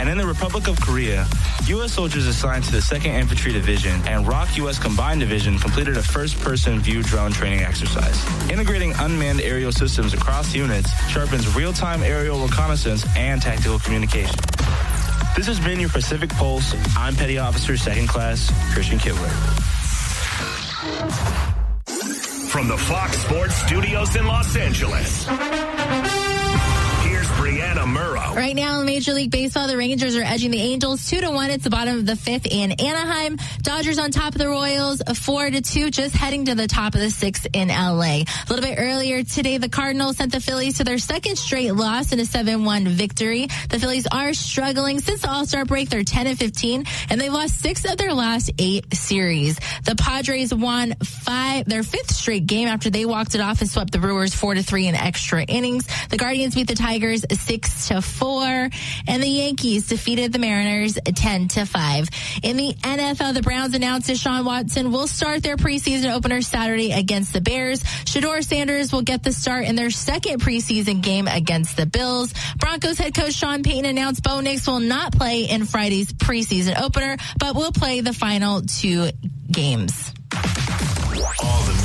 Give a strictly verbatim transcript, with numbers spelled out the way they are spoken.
And in the Republic of Korea, U S soldiers assigned to the second Infantry Division and R O C U S Combined Division completed a first-person view drone training exercise. Integrating unmanned aerial systems across units sharpens real-time aerial reconnaissance and tactical communication. This has been your Pacific Pulse. I'm Petty Officer Second Class Christian Kittler. From the Fox Sports Studios in Los Angeles, here's Brianna Murrow. Right now in Major League Baseball, the Rangers are edging the Angels two to one. It's the bottom of the fifth in Anaheim. Dodgers on top of the Royals, four to two, just heading to the top of the sixth in L A. A little bit earlier today, the Cardinals sent the Phillies to their second straight loss in a seven one victory. The Phillies are struggling since the All-Star break. They're ten and fifteen, and they've lost six of their last eight series. The Padres won five, their fifth straight game after they walked it off and swept the Brewers four to three in extra innings. The Guardians beat the Tigers six to four, and the Yankees defeated the Mariners ten to five. In the N F L, the Browns announced Deshaun Watson will start their preseason opener Saturday against the Bears. Shedeur Sanders will get the start in their second preseason game against the Bills. Broncos head coach Sean Payton announced Bo Nix will not play in Friday's preseason opener, but will play the final two games. All the